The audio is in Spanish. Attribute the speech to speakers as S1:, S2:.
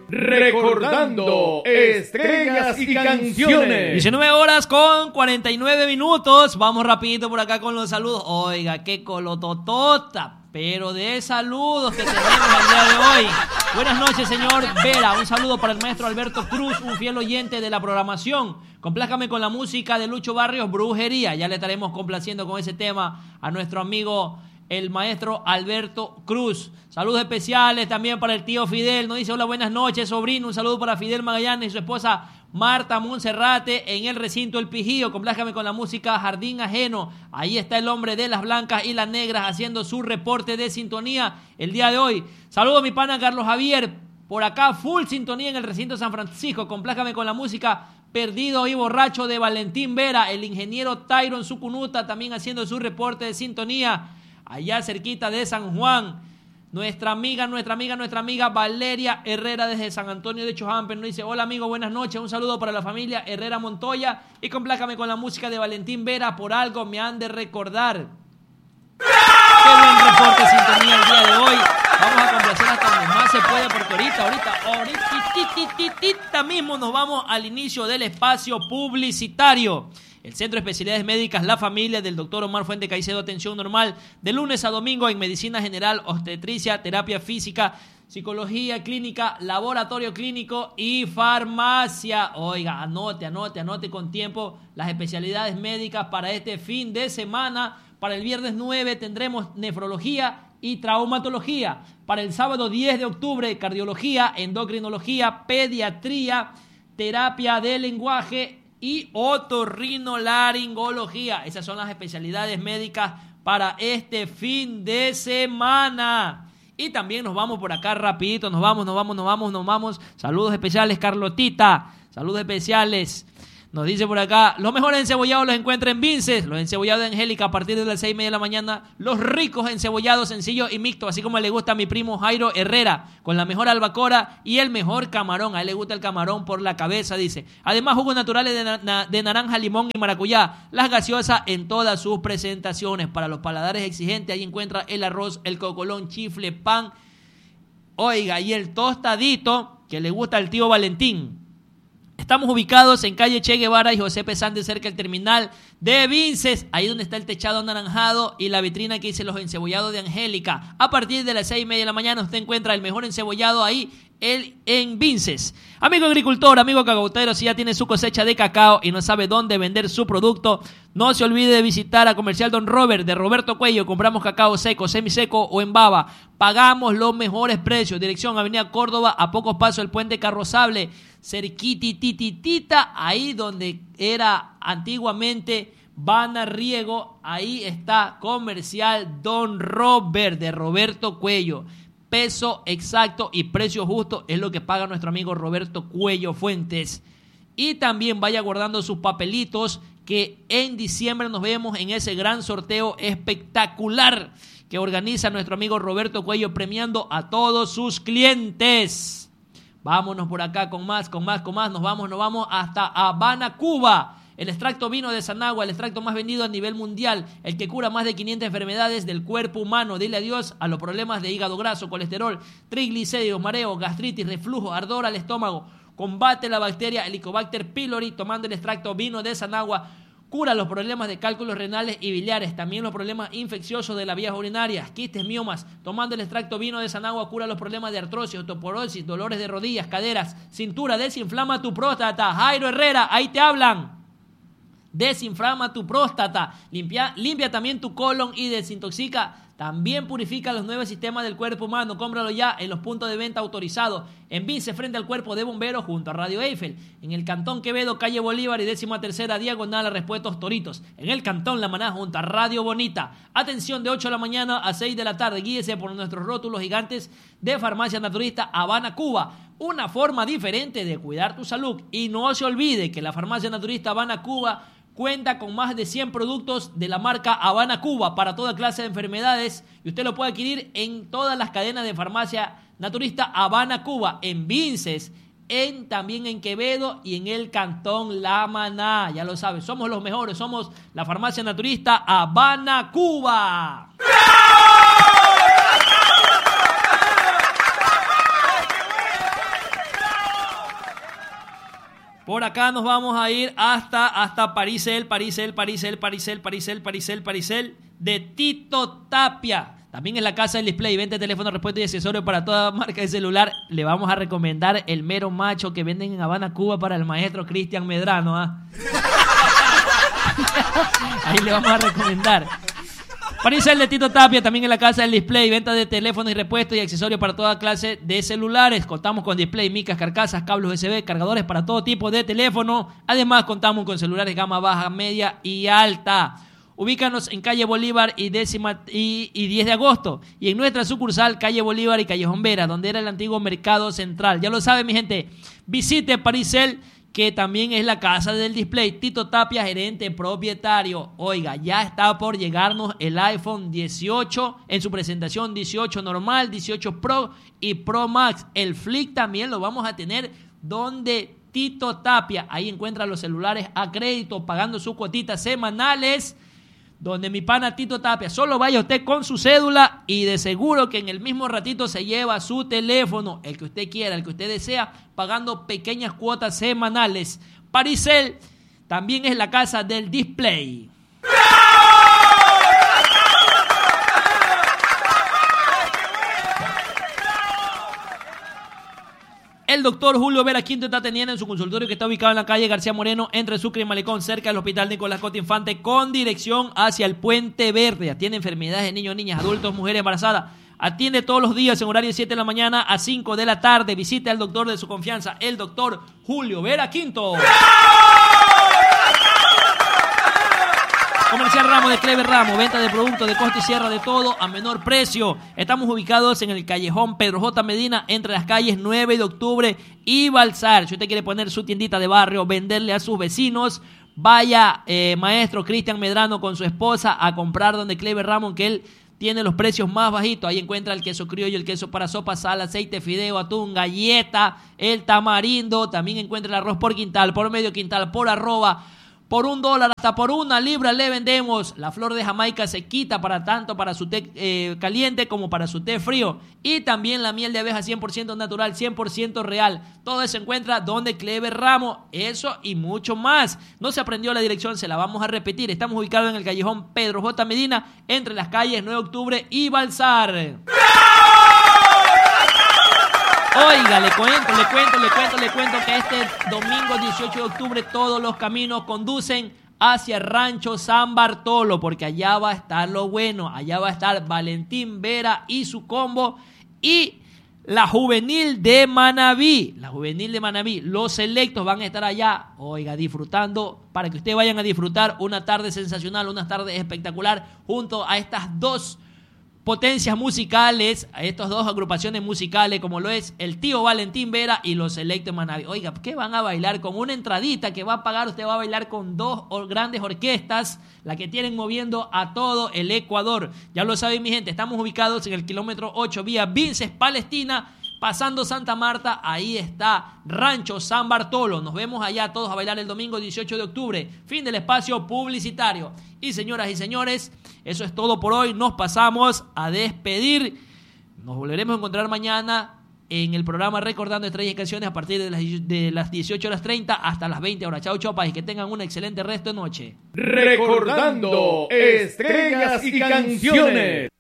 S1: recordando estrellas y canciones.
S2: 19 horas con 49 minutos. Vamos rapidito por acá con los saludos. Oiga, qué colototota, pero de saludos que tenemos el día de hoy. Buenas noches, señor Vera. Un saludo para el maestro Alberto Cruz, un fiel oyente de la programación. Complázcame con la música de Lucho Barrios, Brujería. Ya le estaremos complaciendo con ese tema a nuestro amigo el maestro Alberto Cruz. Saludos especiales también para el tío Fidel. Nos dice: hola, buenas noches, sobrino. Un saludo para Fidel Magallanes y su esposa Marta Monserrate en el recinto El Pijío. Complázcame con la música Jardín Ajeno. Ahí está el hombre de las blancas y las negras haciendo su reporte de sintonía el día de hoy. Saludos a mi pana Carlos Javier. Por acá, full sintonía en el recinto San Francisco. Complázcame con la música Perdido y Borracho de Valentín Vera. El ingeniero Tyron Sucunuta también haciendo su reporte de sintonía allá cerquita de San Juan. Nuestra amiga Valeria Herrera desde San Antonio de Chojampe nos dice: hola amigo, buenas noches, un saludo para la familia Herrera Montoya y complácame con la música de Valentín Vera, Por Algo Me Han de Recordar. Qué buen reporte de sintonía el día de hoy. Vamos a complacer hasta donde más se puede porque ahorita mismo nos vamos al inicio del espacio publicitario. El Centro de Especialidades Médicas La Familia del Dr. Omar Fuente Caicedo, atención normal de lunes a domingo en medicina general, obstetricia, terapia física, psicología clínica, laboratorio clínico y farmacia. Oiga, anote con tiempo las especialidades médicas para este fin de semana. Para el viernes 9 tendremos nefrología y traumatología. Para el sábado 10 de octubre, cardiología, endocrinología, pediatría, terapia de lenguaje y otorrinolaringología. Esas son las especialidades médicas para este fin de semana. Y también nos vamos por acá rapidito, nos vamos. Saludos especiales, Carlotita. Saludos especiales. Nos dice por acá: los mejores encebollados los encuentra en Vinces. Los encebollados de Angélica a partir de las 6:30 de la mañana. Los ricos encebollados sencillos y mixtos, así como le gusta a mi primo Jairo Herrera, con la mejor albacora y el mejor camarón. A él le gusta el camarón por la cabeza, dice. Además, jugos naturales de naranja, limón y maracuyá. Las gaseosas en todas sus presentaciones. Para los paladares exigentes, ahí encuentra el arroz, el cocolón, chifle, pan. Oiga, y el tostadito que le gusta al tío Valentín. Estamos ubicados en calle Che Guevara y José Pesante, cerca del terminal de Vinces, ahí donde está el techado anaranjado y la vitrina que dice los encebollados de Angélica. A partir de las 6:30 de la mañana usted encuentra el mejor encebollado ahí en Vinces. Amigo agricultor, amigo cacautero, si ya tiene su cosecha de cacao y no sabe dónde vender su producto, no se olvide de visitar a Comercial Don Robert de Roberto Cuello. Compramos cacao seco, semiseco o en baba. Pagamos los mejores precios. Dirección Avenida Córdoba, a pocos pasos del Puente Carrozable, cerquitititita, ahí donde era antiguamente Bana Riego. Ahí está Comercial Don Robert de Roberto Cuello. Peso exacto y precio justo es lo que paga nuestro amigo Roberto Cuello Fuentes. Y también vaya guardando sus papelitos, que en diciembre nos vemos en ese gran sorteo espectacular que organiza nuestro amigo Roberto Cuello, premiando a todos sus clientes. Vámonos por acá con más. Nos vamos hasta Habana, Cuba. El extracto vino de Sanagua, el extracto más vendido a nivel mundial, el que cura más de 500 enfermedades del cuerpo humano. Dile adiós a los problemas de hígado graso, colesterol, triglicéridos, mareo, gastritis, reflujo, ardor al estómago. Combate la bacteria Helicobacter pylori tomando el extracto vino de Sanagua. Cura los problemas de cálculos renales y biliares, también los problemas infecciosos de las vías urinarias, quistes, miomas. Tomando el extracto vino de Sanagua cura los problemas de artrosis, osteoporosis, dolores de rodillas, caderas, cintura. Desinflama tu próstata. Jairo Herrera, ahí te hablan. Desinflama tu próstata, limpia también tu colon y desintoxica. También purifica los 9 sistemas del cuerpo humano. Cómpralo ya en los puntos de venta autorizados. En Vince, frente al Cuerpo de Bomberos, junto a Radio Eiffel. En el Cantón Quevedo, calle Bolívar y 13ª diagonal a Repuestos Toritos. En el Cantón La Maná, junto a Radio Bonita. Atención, de 8 de la mañana a 6 de la tarde. Guíese por nuestros rótulos gigantes de Farmacia Naturista Habana, Cuba. Una forma diferente de cuidar tu salud. Y no se olvide que la Farmacia Naturista Habana, Cuba cuenta con más de 100 productos de la marca Habana Cuba para toda clase de enfermedades, y usted lo puede adquirir en todas las cadenas de farmacia naturista Habana Cuba, en Vinces, también en Quevedo y en el Cantón La Maná. Ya lo sabes, somos los mejores, somos la farmacia naturista Habana Cuba. Por acá nos vamos a ir hasta Parisel de Tito Tapia. También en la casa del display, venta de teléfono, repuesto y accesorios para toda marca de celular. Le vamos a recomendar el mero macho que venden en Habana, Cuba para el maestro Cristian Medrano. Ahí le vamos a recomendar. Parisel de Tito Tapia, también en la casa del display, venta de teléfonos y repuestos y accesorios para toda clase de celulares. Contamos con display, micas, carcasas, cables USB, cargadores para todo tipo de teléfono. Además, contamos con celulares gama baja, media y alta. Ubícanos en calle Bolívar y 10 de agosto. Y en nuestra sucursal, calle Bolívar y Callejón Vera, donde era el antiguo Mercado Central. Ya lo saben, mi gente. Visite Parisel, que también es la casa del display. Tito Tapia, gerente propietario. Oiga, ya está por llegarnos el iPhone 18 en su presentación, 18 normal, 18 Pro y Pro Max. El Flip también lo vamos a tener donde Tito Tapia. Ahí encuentra los celulares a crédito, pagando sus cuotitas semanales. Donde mi pana Tito Tapia, solo vaya usted con su cédula y de seguro que en el mismo ratito se lleva su teléfono, el que usted quiera, el que usted desea, pagando pequeñas cuotas semanales. Parisel también es la casa del display. El doctor Julio Vera Quinto está atendiendo en su consultorio que está ubicado en la calle García Moreno, entre Sucre y Malecón, cerca del Hospital Nicolás Cota Infante, con dirección hacia el Puente Verde. Atiende enfermedades de niños, niñas, adultos, mujeres embarazadas. Atiende todos los días en horario de 7 de la mañana a 5 de la tarde. Visite al doctor de su confianza, el doctor Julio Vera Quinto. Comercial Ramos de Clever Ramos, venta de productos de costa y sierra, de todo a menor precio. Estamos ubicados en el callejón Pedro J. Medina, entre las calles 9 de octubre y Balsar. Si usted quiere poner su tiendita de barrio, venderle a sus vecinos, vaya maestro Cristian Medrano con su esposa a comprar donde Clever Ramos, que él tiene los precios más bajitos. Ahí encuentra el queso criollo, el queso para sopa, sal, aceite, fideo, atún, galleta, el tamarindo. También encuentra el arroz por quintal, por medio quintal, por arroba. Por $1, hasta por 1 libra le vendemos. La flor de Jamaica se quita para tanto para su té caliente como para su té frío. Y también la miel de abeja 100% natural, 100% real. Todo eso se encuentra donde Clever Ramos. Eso y mucho más. No se aprendió la dirección, se la vamos a repetir. Estamos ubicados en el callejón Pedro J. Medina, entre las calles 9 de octubre y Balsar. Oiga, le cuento que este domingo 18 de octubre todos los caminos conducen hacia Rancho San Bartolo, porque allá va a estar lo bueno, allá va a estar Valentín Vera y su combo y la Juvenil de Manabí, los selectos van a estar allá, oiga, disfrutando, para que ustedes vayan a disfrutar una tarde sensacional, una tarde espectacular, junto a estas dos potencias musicales, a estas dos agrupaciones musicales, como lo es el tío Valentín Vera y los Selectos Manaví. Oiga, ¿qué van a bailar? Con una entradita que va a pagar, usted va a bailar con dos grandes orquestas, la que tienen moviendo a todo el Ecuador. Ya lo saben, mi gente, estamos ubicados en el kilómetro 8, vía Vinces, Palestina, pasando Santa Marta. Ahí está Rancho San Bartolo. Nos vemos allá todos a bailar el domingo 18 de octubre. Fin del espacio publicitario. Y señoras y señores, eso es todo por hoy. Nos pasamos a despedir. Nos volveremos a encontrar mañana en el programa Recordando Estrellas y Canciones a partir de las 18:30 hasta las 20 horas. Chau, chau, y que tengan un excelente resto de noche.
S1: Recordando Estrellas y Canciones.